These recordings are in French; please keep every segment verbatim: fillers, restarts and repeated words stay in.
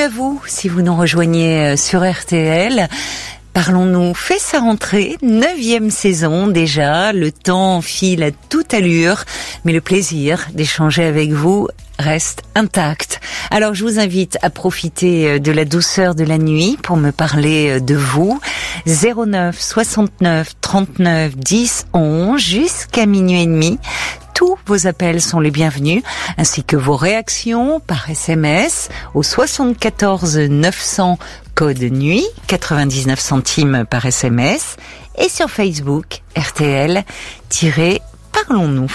à vous si vous nous rejoignez sur R T L. Parlons-nous fait sa rentrée, neuvième saison déjà, le temps file à toute allure, mais le plaisir d'échanger avec vous reste intact. Alors je vous invite à profiter de la douceur de la nuit pour me parler de vous. zéro neuf soixante-neuf trente-neuf dix onze jusqu'à minuit et demi. Tous vos appels sont les bienvenus, ainsi que vos réactions par S M S au soixante-quatorze neuf cents code nuit, quatre-vingt-dix-neuf centimes par S M S, et sur Facebook, R T L-Parlons-nous.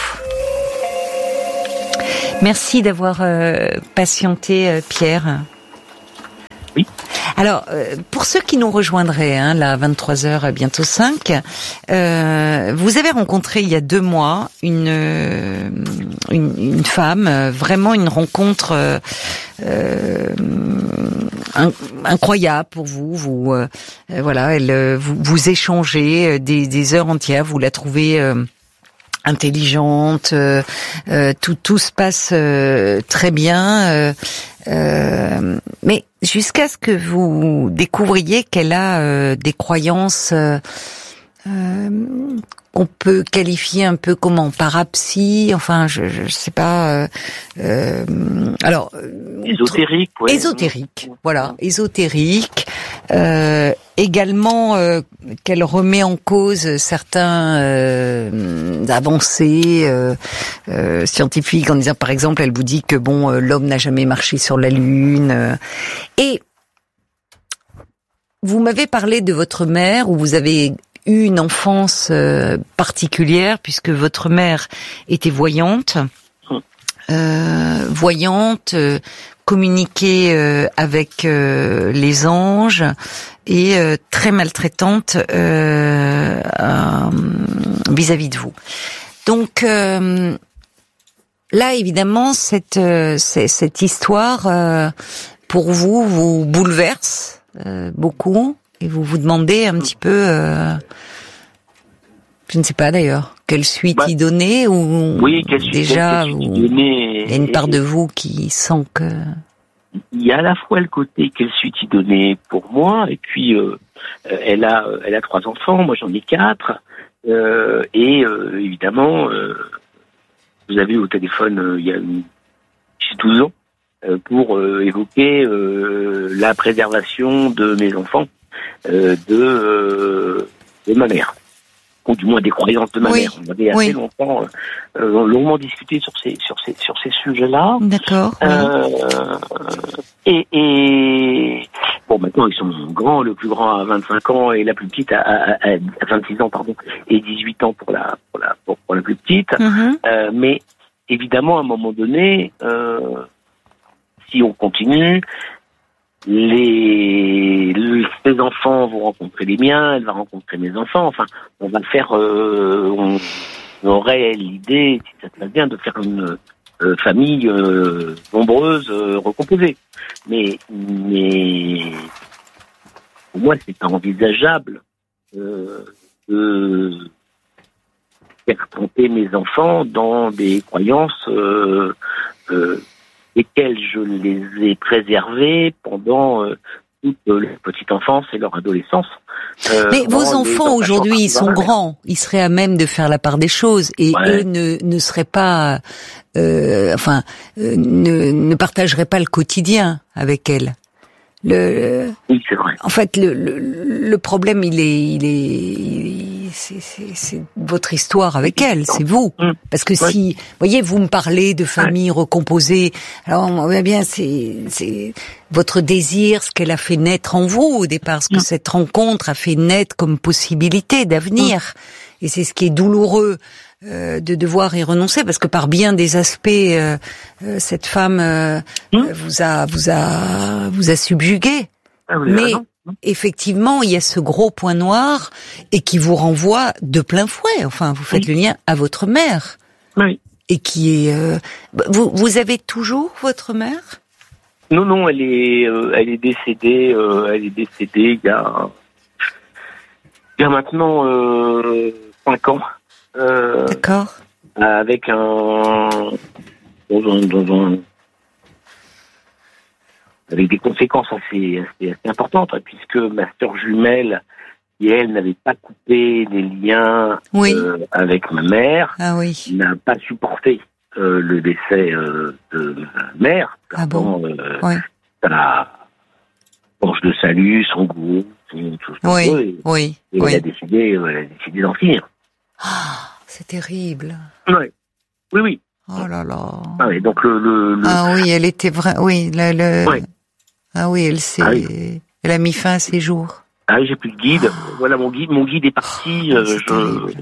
Merci d'avoir euh, patienté, euh, Pierre. Oui. Alors, euh, pour ceux qui nous rejoindraient, hein, là, vingt-trois heures, bientôt cinq, euh, vous avez rencontré il y a deux mois une une, une femme, euh, vraiment une rencontre euh, euh, in, incroyable pour vous. Vous, euh, voilà, elle, vous, vous échangez des, des heures entières. Vous la trouvez euh, intelligente, euh, euh, tout tout se passe euh, très bien, euh, euh, mais jusqu'à ce que vous découvriez qu'elle a euh, des croyances euh, euh, qu'on peut qualifier un peu comment parapsie, enfin je je sais pas, euh, euh, alors ésotérique, ouais. ésotérique, voilà, ésotérique. Euh, également euh, qu'elle remet en cause certains euh, avancées euh, euh, scientifiques en disant, par exemple, elle vous dit que bon, euh, l'homme n'a jamais marché sur la Lune. Euh, et vous m'avez parlé de votre mère, où vous avez eu une enfance euh, particulière puisque votre mère était voyante, euh, voyante. Euh, communiquer euh, avec euh, les anges et euh, très maltraitante euh, euh, vis-à-vis de vous. Donc euh, là, évidemment, cette euh, cette histoire euh, pour vous vous bouleverse euh, beaucoup et vous vous demandez un petit peu, euh, je ne sais pas d'ailleurs, quelle suite bah, y donner ou oui, quelle suite, déjà quelle suite ou, y donner, il y a une part de vous qui sent que il y a à la fois le côté quelle suite y donner pour moi, et puis euh, elle a elle a trois enfants, moi j'en ai quatre, euh, et euh, évidemment euh, vous avez eu au téléphone euh, il y a douze ans euh, pour euh, évoquer euh, la préservation de mes enfants, euh, de euh, de ma mère, ou du moins des croyances de ma oui, mère. On avait assez oui. longtemps, euh, longuement discuté sur ces sur ces sur ces sujets-là. D'accord. Euh, et, et bon, maintenant ils sont grands. Le plus grand a vingt-cinq ans et la plus petite a, a, a, a vingt-six ans, pardon, et dix-huit ans pour la pour la pour, pour la plus petite. Mm-hmm. Euh, mais évidemment, à un moment donné, euh, si on continue, les ses enfants vont rencontrer les miens, elle va rencontrer mes enfants. Enfin, on va faire. Euh, on, on aurait l'idée, si ça se passe bien, de faire une euh, famille euh, nombreuse, euh, recomposée. Mais, mais pour moi, c'est envisageable euh, de faire tromper mes enfants dans des croyances euh, euh, lesquelles je les ai préservées pendant euh, toute leur petite enfance et leur adolescence. Euh, Mais vos enfants aujourd'hui, ils sont grands, ils seraient à même de faire la part des choses, et ouais. eux ne, ne seraient pas, euh, enfin, euh, ne, ne partageraient pas le quotidien avec elle. Le, oui, c'est vrai. En fait, le, le, le problème, il est, il est, il est c'est, c'est, c'est votre histoire avec elle, c'est vous. Mmh. Parce que ouais. si, voyez, vous me parlez de famille ouais. recomposée, alors on voit bien, c'est, c'est votre désir, ce qu'elle a fait naître en vous au départ, ce que mmh. cette rencontre a fait naître comme possibilité d'avenir. Mmh. Et c'est ce qui est douloureux. Euh, de devoir y renoncer, parce que par bien des aspects, euh, euh, cette femme euh, mmh. vous a vous a vous a subjugué. Ah oui, mais ah effectivement, il y a ce gros point noir et qui vous renvoie de plein fouet. Enfin, vous faites oui. le lien à votre mère. Oui. Et qui est euh, vous vous avez toujours votre mère? Non, non, elle est euh, elle est décédée. Euh, elle est décédée il y a il y a maintenant euh, cinq ans. Euh, D'accord. Avec un dans un, dans un avec des conséquences assez, assez, assez importantes, hein, puisque ma sœur jumelle, qui elle n'avait pas coupé les liens oui. euh, avec ma mère, ah oui. n'a pas supporté euh, le décès euh, de ma mère. Ah bon euh, oui. Sa planche de salut, son goût, tout ce oui. Et, oui. et oui. elle a décidé, elle a décidé d'en finir. Ah, c'est terrible. Oui, oui, oui. Oh là là. Ah oui, donc le, le, le... Ah oui, elle était vraie. Oui, le. le... Oui. Ah oui, elle s'est. Ah oui. Elle a mis fin à ses jours. Ah, j'ai plus de guide. Oh. Voilà, mon guide, mon guide est parti. Oh, euh, c'est je...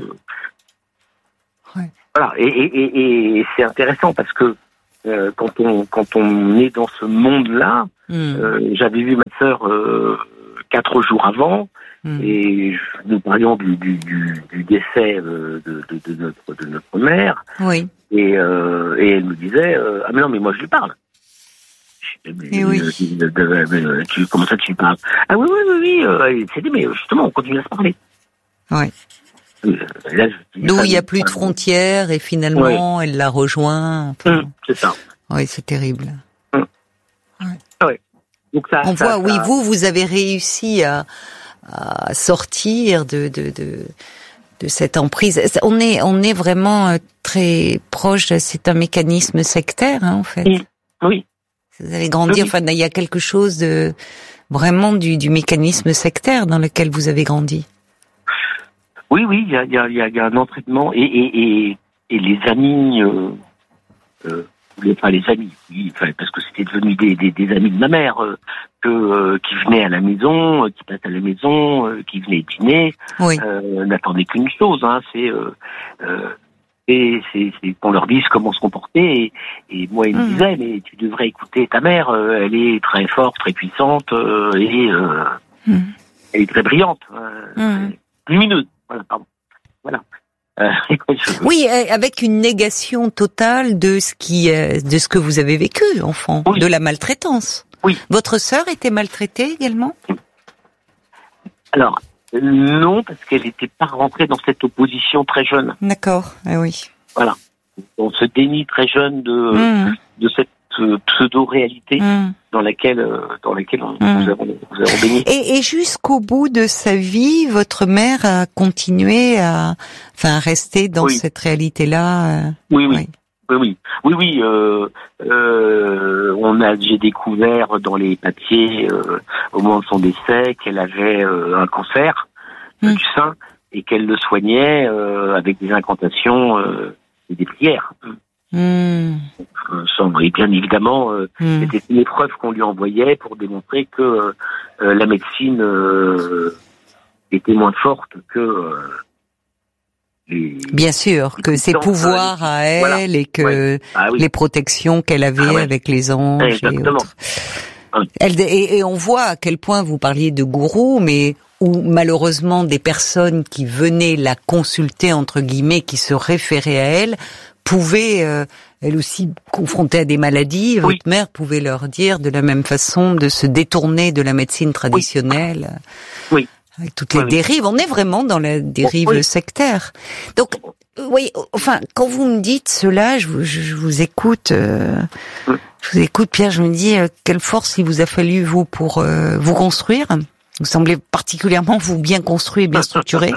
ouais. Voilà, et, et, et, et c'est intéressant parce que euh, quand on quand on est dans ce monde-là, mm. euh, j'avais vu ma sœur euh, quatre jours avant, mm. et nous parlions du, du, du, du décès euh, de, de, de notre de notre mère. Oui. Et, euh, et elle me disait euh, ah mais non mais moi je lui parle. Mais, et oui. De, de, de, de, tu, comment ça tu lui parles? Ah oui oui oui oui. Euh, c'est dit mais justement on continue à se parler. Oui. Là, d'où il n'y a plus de frontières et finalement ouais. elle l'a rejoint. Enfin, mmh, c'est ça. Oui, c'est terrible. Mmh. Ouais. Ouais. Donc ça, on ça, voit, ça... oui, vous, vous avez réussi à, à sortir de, de, de, de cette emprise. On est, on est vraiment très proche. C'est un mécanisme sectaire, hein, en fait. Mmh. Oui. Vous avez grandi. Oui. Enfin, il y a quelque chose de vraiment du, du mécanisme sectaire dans lequel vous avez grandi. Oui, oui, il y a, y, a, y a un entraînement et, et, et, et les amis, euh, euh, enfin les amis, oui, enfin, parce que c'était devenu des, des, des amis de ma mère, euh, que, euh, qui venaient à la maison, euh, qui passaient à la maison, euh, qui venaient dîner, oui. euh, n'attendaient qu'une chose, hein, c'est, euh, euh, et c'est, c'est qu'on leur dise comment se comporter. Et, et moi, il me mmh. disait, mais tu devrais écouter ta mère, euh, elle est très forte, très puissante euh, et euh, mmh. elle est très brillante, euh, mmh. lumineuse. Voilà, pardon. Voilà. Euh, oui, avec une négation totale de ce qui, de ce que vous avez vécu, enfant, oui. de la maltraitance. Oui. Votre sœur était maltraitée également ? Alors, non, parce qu'elle n'était pas rentrée dans cette opposition très jeune. D'accord, ah oui. Voilà. On se dénie très jeune de, mmh. de cette pseudo-réalité mmh. dans laquelle, dans laquelle mmh. nous, avons, nous avons baigné. Et, et jusqu'au bout de sa vie, votre mère a continué à, enfin, rester dans oui. cette réalité-là. Oui, oui. oui. Oui, oui, oui, oui. Euh, euh, on a, j'ai découvert dans les papiers euh, au moment de son décès qu'elle avait euh, un cancer mmh. du sein et qu'elle le soignait euh, avec des incantations euh, et des prières. Mmh. Et bien évidemment, euh, mmh. c'était une épreuve qu'on lui envoyait pour démontrer que euh, la médecine euh, était moins forte que euh, les... Bien sûr, que ses pouvoirs à elle voilà. et que ouais. ah, oui. les protections qu'elle avait ah, ouais. avec les anges Exactement. et autres. Elle, et, et on voit à quel point vous parliez de gourou, mais où malheureusement des personnes qui venaient la consulter, entre guillemets, qui se référaient à elle, pouvaient, euh, elle aussi, confrontée à des maladies, oui. votre mère pouvait leur dire de la même façon de se détourner de la médecine traditionnelle. Oui. Avec toutes les oui, dérives. On est vraiment dans la dérive oui. sectaire. Donc, oui, enfin, quand vous me dites cela, je vous, je, je vous écoute, euh, oui. je vous écoute, Pierre, je me dis, euh, quelle force il vous a fallu, vous, pour euh, vous construire. Vous semblez particulièrement, vous, bien construit et bien structuré.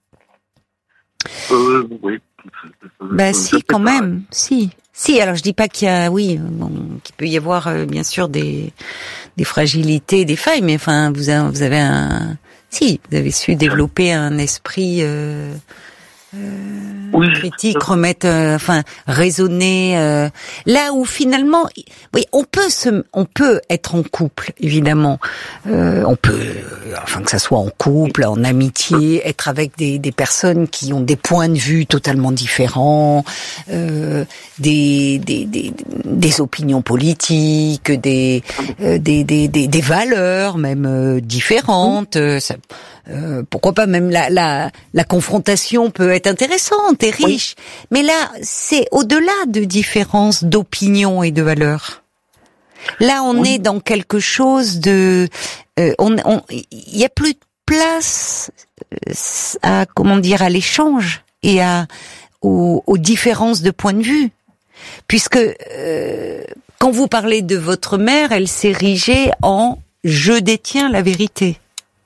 Euh, oui. Ben si, quand même, si. Si, alors je dis pas qu'il y a, oui, bon, qu'il peut y avoir euh, bien sûr des des fragilités, des failles, mais enfin, vous avez, vous avez un, si, vous avez su développer un esprit euh, euh, oui. critique, remettre, euh, enfin, raisonner. Euh, là où finalement, oui, on peut se, on peut être en couple, évidemment. Euh, on peut, enfin que ça soit en couple, en amitié, être avec des des personnes qui ont des points de vue totalement différents, euh, des, des des des opinions politiques, des euh, des, des des des valeurs même euh, différentes. Euh, ça, euh, pourquoi pas même la la la confrontation peut être intéressante et riche. Oui. Mais là, c'est au-delà de différences d'opinions et de valeurs. Là, on oui. est dans quelque chose de, euh, on, on, il y a plus de place à, comment dire, à l'échange et à aux, aux différences de point de vue, puisque euh, quand vous parlez de votre mère, elle s'érigeait en « je détiens la vérité ».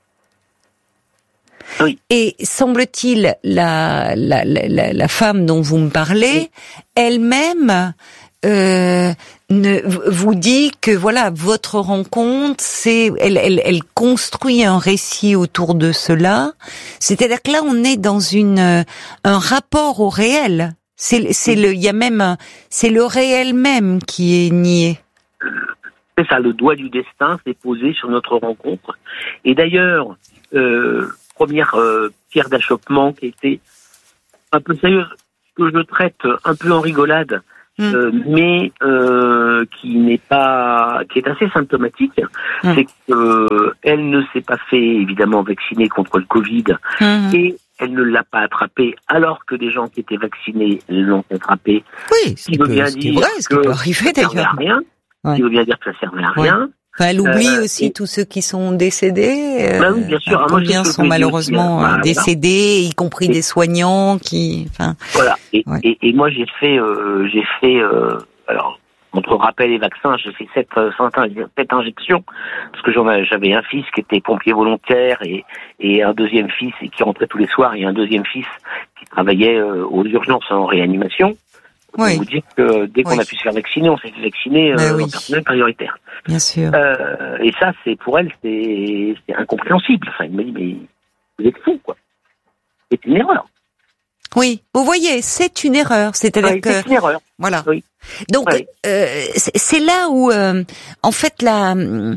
Oui. Et semble-t-il, la, la, la, la femme dont vous me parlez, elle-même euh, ne, vous dit que voilà, votre rencontre, c'est, elle, elle, elle construit un récit autour de cela. C'est-à-dire que là, on est dans une un rapport au réel. C'est, c'est le, il y a même, un, c'est le réel même qui est nié. C'est ça, le doigt du destin s'est posé sur notre rencontre. Et d'ailleurs. Euh, première euh, pierre d'achoppement qui était un peu sérieuse, que je traite un peu en rigolade, mmh. euh, mais euh, qui n'est pas, qui est assez symptomatique, mmh. c'est qu'elle euh, ne s'est pas fait évidemment vacciner contre le Covid mmh. et elle ne l'a pas attrapé alors que des gens qui étaient vaccinés l'ont attrapé. Oui, ce qui veut bien dire vrai, ce qui peut arriver d'ailleurs. Rien, ouais. Ce qui veut bien dire que ça servait à rien. Ouais. Enfin, elle oublie euh, aussi et... tous ceux qui sont décédés. Euh, bah oui, bien sûr. Combien sont malheureusement aussi, euh, voilà, décédés, y compris et... des soignants qui. Enfin. Voilà. Et, ouais. et, et moi, j'ai fait, euh, j'ai fait. Euh, alors, entre rappel et vaccin, j'ai fait sept, euh, sept injections parce que j'en, j'avais un fils qui était pompier volontaire et, et un deuxième fils qui rentrait tous les soirs et un deuxième fils qui travaillait euh, aux urgences en réanimation. Oui. Je vous dire que dès qu'on oui. a pu se faire vacciner, on s'est fait vacciner euh, oui. en personnel prioritaire. Bien sûr. Euh, et ça, c'est pour elle, c'est, c'est incompréhensible. Enfin, elle m'a dit, mais vous êtes fou, quoi. C'est une erreur. Oui, vous voyez, c'est une erreur. C'est-à-dire oui, que c'est une erreur. Voilà. Oui. Donc, oui. euh, c'est, c'est là où, euh, en fait, la, euh,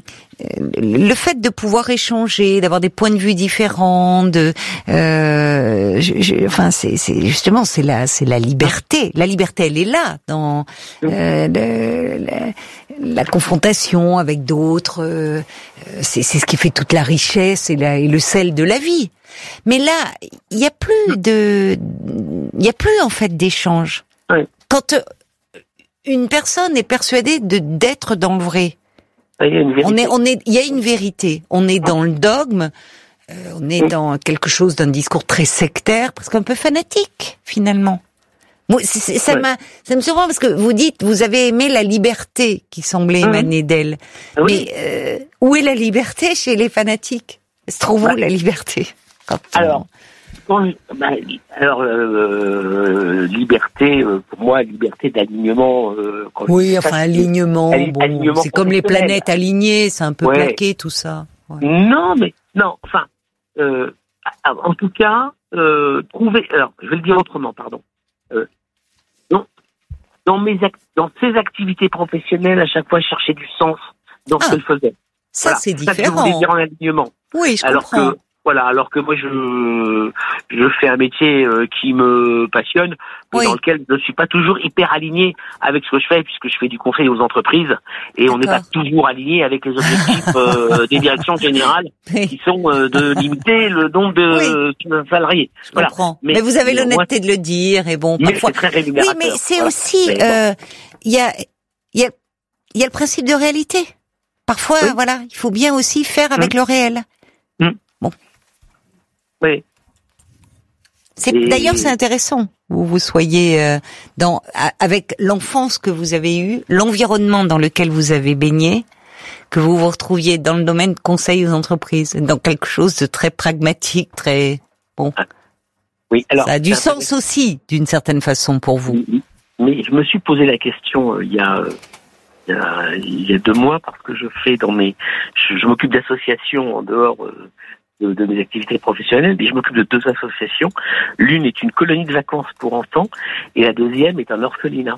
le fait de pouvoir échanger, d'avoir des points de vue différents, de, euh, je, je, enfin, c'est, c'est justement, c'est la, c'est la liberté. La liberté, elle est là dans euh, le, la, la confrontation avec d'autres. Euh, c'est, c'est ce qui fait toute la richesse et, la, et le sel de la vie. Mais là, il y a plus de, il y a plus en fait d'échange. Oui. Quand une personne est persuadée de d'être dans le vrai, il y a une vérité. on est, on est, il y a une vérité. On est dans le dogme, euh, on est dans quelque chose d'un discours très sectaire, presque un peu fanatique finalement. Moi, c'est, c'est, ça ouais. m'a, ça me surprend parce que vous dites, vous avez aimé la liberté qui semblait émaner mmh. d'elle. Oui. Mais euh, où est la liberté chez les fanatiques? Se trouve où la liberté? Quand alors, quand, bah, alors euh, liberté, euh, pour moi, liberté d'alignement. Euh, quand oui, enfin alignement. Ali- bon, alignement c'est comme les planètes alignées, c'est un peu ouais. plaqué tout ça. Ouais. Non, mais non. Enfin, euh, en tout cas, euh, trouver. Alors, je vais le dire autrement, pardon. Euh, non, dans mes act- dans ses activités professionnelles, à chaque fois, je cherchais du sens dans ce ah, qu'elle faisait. Ça, voilà. C'est différent. Ça, je voulais dire en alignement. Oui, je alors comprends. Que, Voilà, alors que moi je je fais un métier euh, qui me passionne, oui. dans lequel je ne suis pas toujours hyper aligné avec ce que je fais, puisque je fais du conseil aux entreprises et D'accord. on n'est pas toujours aligné avec les objectifs euh, des directions générales oui. qui sont euh, de limiter le nombre de oui. salariés. Je voilà. comprends. Mais, mais vous avez l'honnêteté moi, de le dire et bon, parfois. C'est très rémunérateur. Oui, mais c'est voilà. aussi il euh, y a il y a il y a le principe de réalité. Parfois, oui. voilà, il faut bien aussi faire avec mmh. le réel. Mmh. Bon. Oui. C'est, Et... D'ailleurs, c'est intéressant que vous soyez euh, dans avec l'enfance que vous avez eue, l'environnement dans lequel vous avez baigné, que vous vous retrouviez dans le domaine de conseil aux entreprises, dans quelque chose de très pragmatique, très bon. Ah. Oui, alors ça a du sens aussi, d'une certaine façon, pour vous. Mais je me suis posé la question euh, il y a. Euh... Il y, a, il y a deux mois, parce que je fais dans mes, je, je m'occupe d'associations en dehors euh, de, de mes activités professionnelles, mais je m'occupe de deux associations. L'une est une colonie de vacances pour enfants, et la deuxième est un orphelinat.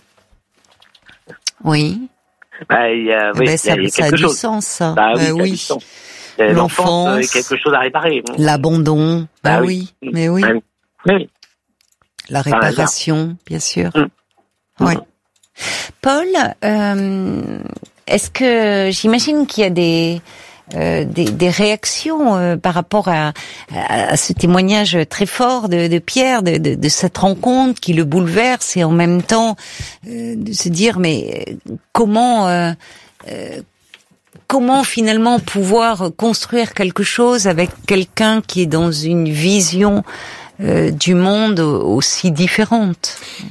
Oui. Bah, il y a, oui, ben, ça, il y a ça a quelque du chose. sens, ça. Bah, oui, euh, ça oui. a du sens. Euh, L'enfance, euh, quelque chose à réparer. L'abandon. Bah, bah oui. oui. Mais oui. Bah, oui. La réparation, bien sûr. Mmh. Oui. Paul, euh, est-ce que j'imagine qu'il y a des euh, des, des réactions euh, par rapport à, à, à ce témoignage très fort de, de Pierre, de, de, de cette rencontre qui le bouleverse et en même temps euh, de se dire mais comment euh, euh, comment finalement pouvoir construire quelque chose avec quelqu'un qui est dans une vision euh, du monde aussi différente?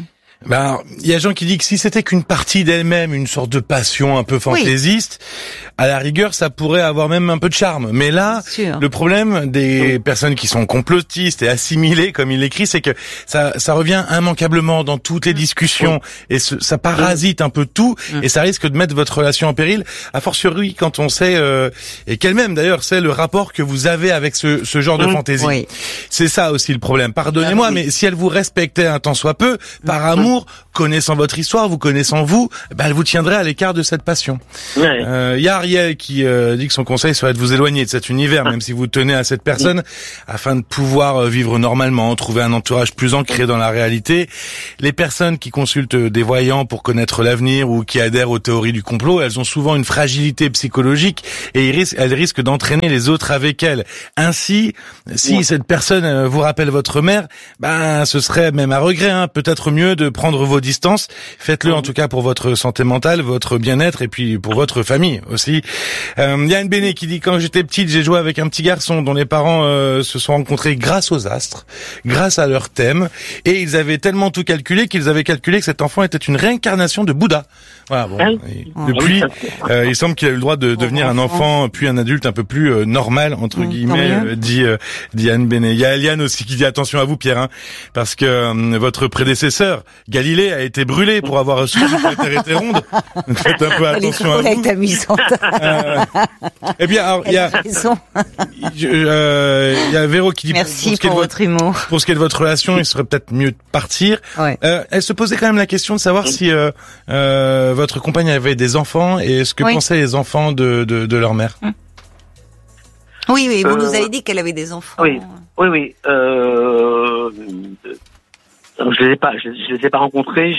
Ben, il y a gens qui disent que si c'était qu'une partie d'elle-même, une sorte de passion un peu fantaisiste, oui. à la rigueur, ça pourrait avoir même un peu de charme. Mais là, le problème des personnes qui sont complotistes et assimilées, comme il l'écrit, c'est que ça, ça revient immanquablement dans toutes les discussions et ce, ça parasite un peu tout et ça risque de mettre votre relation en péril. A fortiori quand on sait euh, et qu'elle-même d'ailleurs sait le rapport que vous avez avec ce, ce genre de fantaisie. Oui. C'est ça aussi le problème. Pardonnez-moi, ah, oui. mais si elle vous respectait un tant soit peu, par amour, connaissant votre histoire, vous connaissant vous, ben elle vous tiendrait à l'écart de cette passion. Il ouais. euh, y a Ariel qui euh, dit que son conseil serait de vous éloigner de cet univers, même si vous tenez à cette personne, oui. afin de pouvoir euh, vivre normalement, trouver un entourage plus ancré dans la réalité. Les personnes qui consultent des voyants pour connaître l'avenir ou qui adhèrent aux théories du complot, elles ont souvent une fragilité psychologique et elles risquent d'entraîner les autres avec elles. Ainsi, si oui. cette personne vous rappelle votre mère, ben ce serait même à regret, hein, peut-être mieux de prendre vos distances. Faites-le mmh. en tout cas pour votre santé mentale, votre bien-être et puis pour votre famille aussi. Il euh, y a une Béné qui dit: quand j'étais petite, j'ai joué avec un petit garçon dont les parents euh, se sont rencontrés grâce aux astres, grâce à leur thème, et ils avaient tellement tout calculé qu'ils avaient calculé que cet enfant était une réincarnation de Bouddha. Voilà, bon. Et depuis, euh, il semble qu'il a eu le droit de devenir un enfant puis un adulte un peu plus euh, normal entre mmh, guillemets, euh, dit euh, dit Anne Béné. Il y a Eliane aussi qui dit attention à vous, Pierre, hein, parce que euh, votre prédécesseur Galilée a été brûlé pour avoir reçu que la Terre était ronde. Donc faites un peu attention à vous. Amusante. Euh, eh bien, alors il y a, il euh, y a Véro qui dit merci pour, pour, pour votre humour. Pour ce qui est de votre relation, il serait peut-être mieux de partir. Ouais. Euh, elle se posait quand même la question de savoir si euh, euh, votre compagne avait des enfants et ce que oui. pensaient les enfants de de, de leur mère. Oui, oui, vous euh, nous avez dit qu'elle avait des enfants. Oui, oui, oui. Euh, je les ai pas, je, je les ai pas rencontrés.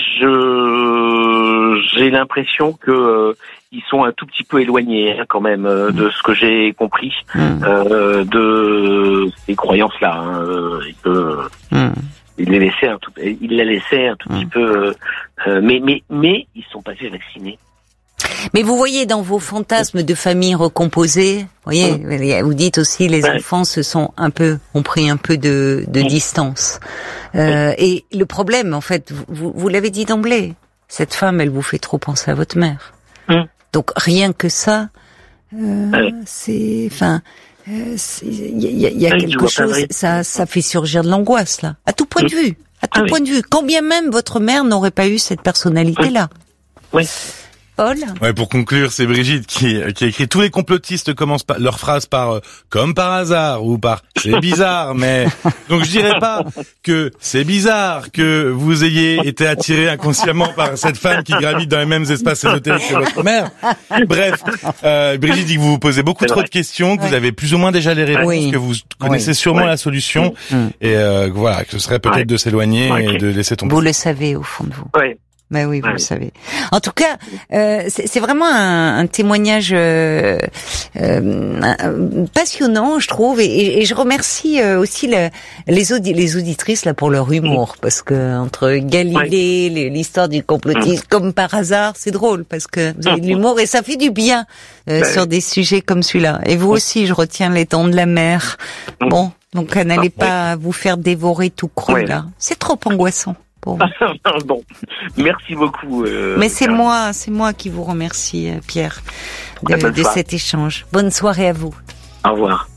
Je, j'ai l'impression que euh, ils sont un tout petit peu éloignés hein, quand même euh, de ce que j'ai compris mmh. euh, de ces croyances-là. Hein, euh, et que, mmh. il les laissait un tout, il les laissait un tout mmh. petit peu, euh, mais mais mais ils sont pas fait vacciner. Mais vous voyez dans vos fantasmes de famille recomposée, vous voyez, mmh. vous dites aussi les ouais. enfants se sont un peu, ont pris un peu de, de mmh. distance. Euh, et le problème, en fait, vous, vous l'avez dit d'emblée, cette femme, elle vous fait trop penser à votre mère. Mmh. Donc rien que ça, euh, ouais. c'est, enfin, il euh, y a, y a ouais, quelque chose, ça, ça fait surgir de l'angoisse là, à tout point mmh. de vue, à tout ah, point oui. de vue. Quand bien même votre mère n'aurait pas eu cette personnalité-là. Oui. oui. Paul. Ouais, pour conclure, c'est Brigitte qui, qui a écrit: tous les complotistes commencent par, leur phrase par euh, comme par hasard ou par c'est bizarre, mais donc je dirais pas que c'est bizarre que vous ayez été attiré inconsciemment par cette femme qui gravite dans les mêmes espaces ésotériques que votre mère. Bref, euh, Brigitte dit que vous vous posez beaucoup c'est trop vrai. de questions, que ouais. vous avez plus ou moins déjà les réponses, oui. que vous connaissez oui. sûrement ouais. la solution mmh. et euh, voilà, que ce serait peut-être ouais. de s'éloigner okay. et de laisser tomber. Vous le savez au fond de vous. Ouais. Mais oui, vous ouais. le savez. En tout cas, euh, c'est, c'est vraiment un, un témoignage euh, euh, passionnant, je trouve, et, et je remercie euh, aussi le, les, audi- les auditrices là pour leur humour, parce que entre Galilée, ouais. l'histoire du complotisme, mmh. comme par hasard, c'est drôle parce que vous avez de l'humour et ça fait du bien euh, ouais. sur des sujets comme celui-là. Et vous aussi, je retiens les temps de la mer. Mmh. Bon, donc n'allez pas ouais. vous faire dévorer tout cru ouais. là. C'est trop angoissant. Bon. bon, merci beaucoup. Euh, Mais c'est Pierre. moi, c'est moi qui vous remercie, Pierre, de, de cet échange. Bonne soirée à vous. Au revoir.